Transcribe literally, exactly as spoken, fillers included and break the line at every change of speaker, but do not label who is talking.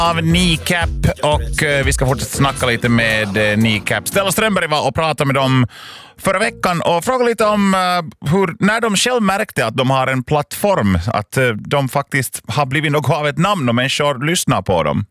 av Kneecap och eh, vi ska fortsätta snacka lite med eh, Kneecap. Stella Strömberg var och pratade med dem förra veckan och frågade lite om eh, hur, när de själv märkte att de har en plattform, att eh, de faktiskt har blivit något av ett namn och människor lyssnar på dem.